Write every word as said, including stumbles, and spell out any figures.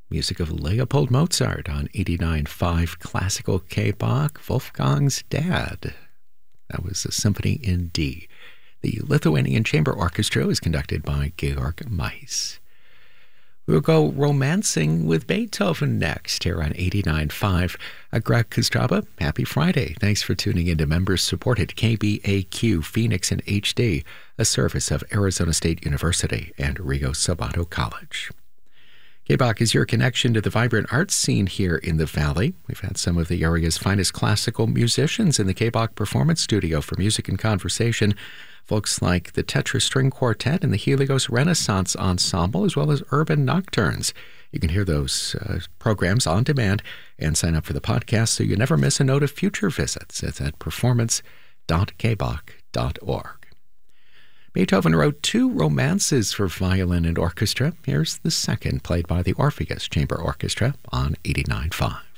music of Leopold Mozart on eighty-nine point five Classical K-Bach, Wolfgang's Dad. That was a symphony in D. The Lithuanian Chamber Orchestra is conducted by Georg Mais. We'll go romancing with Beethoven next here on eighty-nine point five. Uh, Greg Kostraba, happy Friday. Thanks for tuning in to members-supported K B A Q Phoenix in H D, a service of Arizona State University and Rio Sabato College. K-Bach is your connection to the vibrant arts scene here in the Valley. We've had some of the area's finest classical musicians in the K-Bach Performance Studio for music and conversation. Folks like the Tetra String Quartet and the Helios Renaissance Ensemble, as well as Urban Nocturnes. You can hear those uh, programs on demand and sign up for the podcast so you never miss a note of future visits. It's at performance dot k bach dot org. Beethoven wrote two romances for violin and orchestra. Here's the second, played by the Orpheus Chamber Orchestra on eighty-nine point five.